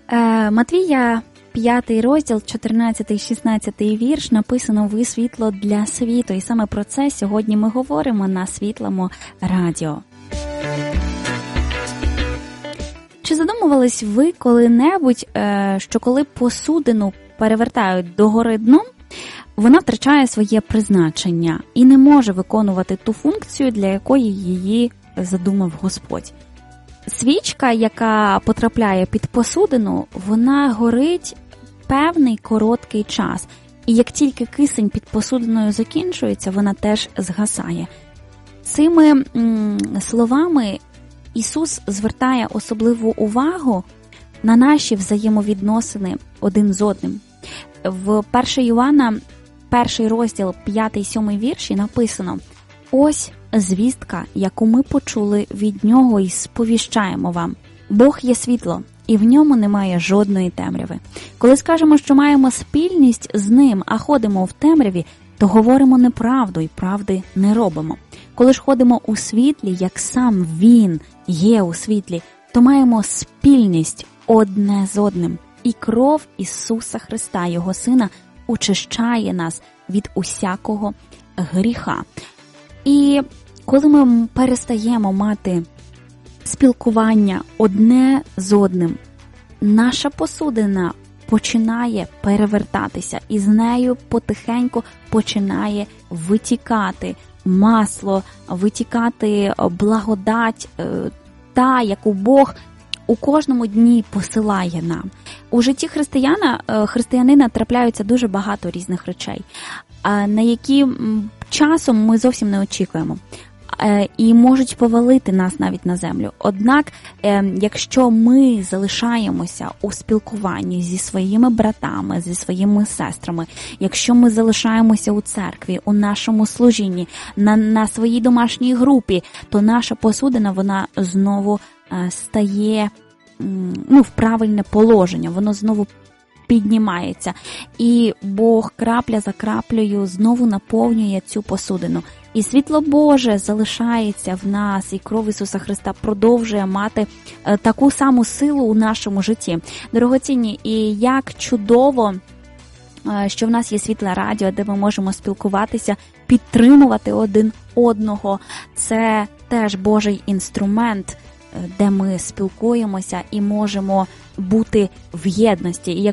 Матвія, 5 розділ, 14-16 вірш, написано «Ви світло для світу». І саме про це сьогодні ми говоримо на Світлому радіо. Чи задумувались ви коли-небудь, що коли посудину перевертають догори дном, вона втрачає своє призначення і не може виконувати ту функцію, для якої її задумав Господь? Свічка, яка потрапляє під посудину, вона горить певний короткий час. І як тільки кисень під посудиною закінчується, вона теж згасає. Цими словами Ісус звертає особливу увагу на наші взаємовідносини один з одним. В 1 Йоанна, 1 розділ, 5-7 вірші написано: «Ось звістка, яку ми почули від Нього і сповіщаємо вам. Бог є світло, і в ньому немає жодної темряви. Коли скажемо, що маємо спільність з Ним, а ходимо в темряві, то говоримо неправду і правди не робимо. Коли ж ходимо у світлі, як сам Він є у світлі, то маємо спільність одне з одним. І кров Ісуса Христа, Його Сина, очищає нас від усякого гріха». І коли ми перестаємо мати спілкування одне з одним, наша посудина починає перевертатися, і з нею потихеньку починає витікати масло, витікати благодать, та, яку Бог у кожному дні посилає нам. У житті християнина трапляються дуже багато різних речей, на які часом ми зовсім не очікуємо. І можуть повалити нас навіть на землю. Однак, якщо ми залишаємося у спілкуванні зі своїми братами, зі своїми сестрами, якщо ми залишаємося у церкві, у нашому служінні, на своїй домашній групі, то наша посудина, вона знову стає в правильне положення, воно знову піднімається. І Бог крапля за краплею знову наповнює цю посудину. І світло Боже залишається в нас, і кров Ісуса Христа продовжує мати таку саму силу у нашому житті. Дорогоцінні, і як чудово, що в нас є Світле радіо, де ми можемо спілкуватися, підтримувати один одного. Це теж Божий інструмент, де ми спілкуємося і можемо бути в єдності. І